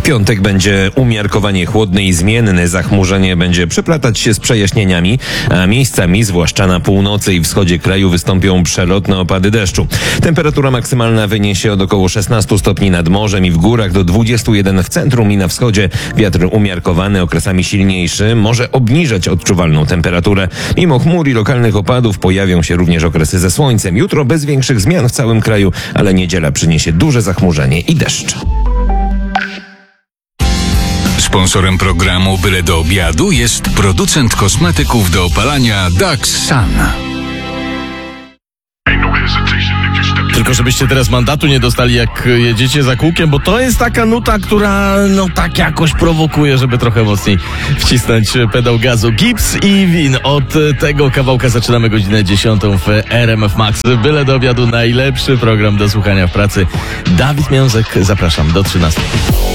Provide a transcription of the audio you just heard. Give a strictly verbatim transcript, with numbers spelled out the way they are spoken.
piątek będzie umiarkowanie chłodny i zmienny. Zachmurzenie będzie przeplatać się z przejaśnieniami, a miejscami, zwłaszcza na północy i wschodzie kraju, wystąpią przelotne opady deszczu. Temperatura maksymalna wyniesie od około szesnastu stopni nad morzem i w górach do dwudziestu jeden w centrum i na wschodzie. Wiatr umiarkowany, okresami silniejszy, może obniżać odczuwalną temperaturę. Mimo chmur i lokalnych opadów pojawią się również okresy ze słońcem. Jutro bez większych zmian w całym kraju, ale niedziela przyniesie duże zachmurzenie i deszcz. Sponsorem programu Byle do obiadu jest producent kosmetyków do opalania Daxsan. Tylko żebyście teraz mandatu nie dostali, jak jedziecie za kółkiem, bo to jest taka nuta, która no tak jakoś prowokuje, żeby trochę mocniej wcisnąć pedał gazu. Gibbs i Win. Od tego kawałka zaczynamy godzinę dziesiątą w R M F Max. Byle do obiadu, najlepszy program do słuchania w pracy. Dawid Miązek, zapraszam do trzynastej.